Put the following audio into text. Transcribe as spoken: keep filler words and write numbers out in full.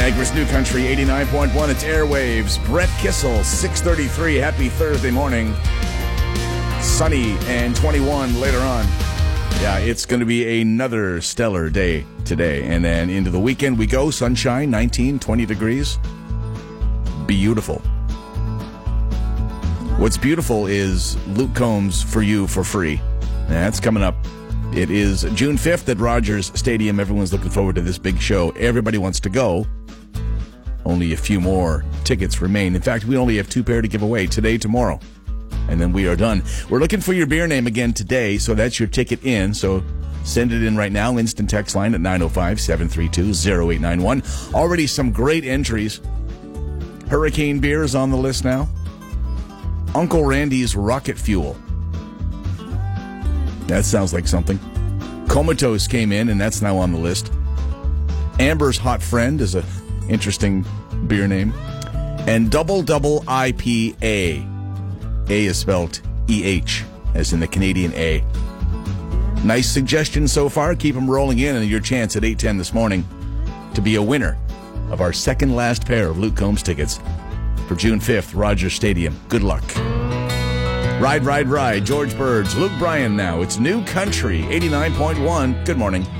Niagara's New Country, eighty-nine point one. It's Airwaves. Brett Kissel, six thirty-three. Happy Thursday morning. Sunny and twenty-one later on. Yeah, it's going to be another stellar day today. And then into the weekend we go. Sunshine, nineteen, twenty degrees. Beautiful. What's beautiful is Luke Combs for you for free. That's coming up. It is June fifth at Rogers Stadium. Everyone's looking forward to this big show. Everybody wants to go. Only a few more tickets remain. In fact, we only have two pair to give away today, tomorrow. And then we are done. We're looking for your beer name again today, so that's your ticket in. So send it in right now. Instant text line at nine oh five, seven three two, oh eight nine one. Already some great entries. Hurricane beer is on the list now. Uncle Randy's Rocket Fuel. That sounds like something. Comatose came in, and that's now on the list. Amber's Hot Friend is a interesting beer name. And Double Double I P A. A is spelled E H, as in the Canadian A. Nice suggestions so far. Keep them rolling in, and your chance at eight ten this morning to be a winner of our second last pair of Luke Combs tickets for June fifth, Rogers Stadium. Good luck. Ride, ride, ride. George Birds, Luke Bryan now. It's New Country, eighty-nine point one. Good morning.